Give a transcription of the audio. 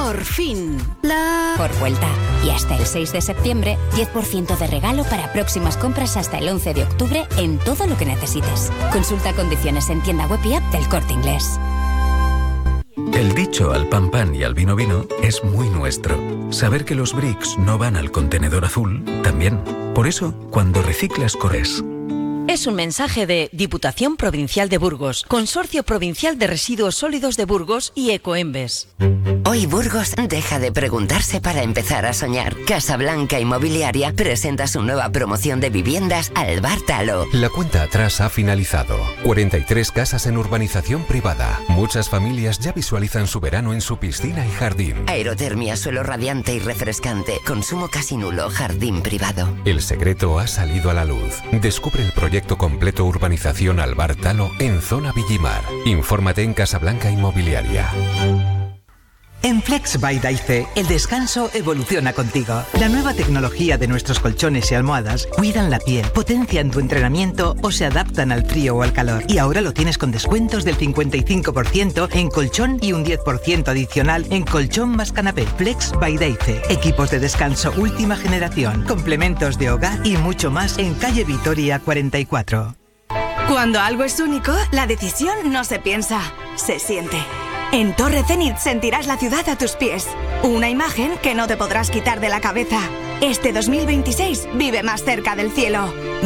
Por fin. Por vuelta. Y hasta el 6 de septiembre, 10% de regalo para próximas compras hasta el 11 de octubre en todo lo que necesites. Consulta condiciones en tienda web y app del Corte Inglés. El dicho al pan pan y al vino vino es muy nuestro. Saber que los bricks no van al contenedor azul, también. Por eso, cuando reciclas, corres. Es un mensaje de Diputación Provincial de Burgos, Consorcio Provincial de Residuos Sólidos de Burgos y Ecoembes. Hoy Burgos deja de preguntarse para empezar a soñar. Casablanca Inmobiliaria presenta su nueva promoción de viviendas Albar Talo. La cuenta atrás ha finalizado. 43 casas en urbanización privada. Muchas familias ya visualizan su verano en su piscina y jardín. Aerotermia, suelo radiante y refrescante. Consumo casi nulo, jardín privado. El secreto ha salido a la luz. Descubre el proyecto completo Urbanización Albar Talo en Zona Villimar. Infórmate en Casablanca Inmobiliaria. En Flex by Daice, el descanso evoluciona contigo. La nueva tecnología de nuestros colchones y almohadas cuidan la piel, potencian tu entrenamiento o se adaptan al frío o al calor. Y ahora lo tienes con descuentos del 55% en colchón y un 10% adicional en colchón más canapé. Flex by Daice. Equipos de descanso última generación, complementos de hogar y mucho más en calle Vitoria 44. Cuando algo es único, la decisión no se piensa, se siente. En Torre Zenit sentirás la ciudad a tus pies. Una imagen que no te podrás quitar de la cabeza. Este 2026 vive más cerca del cielo.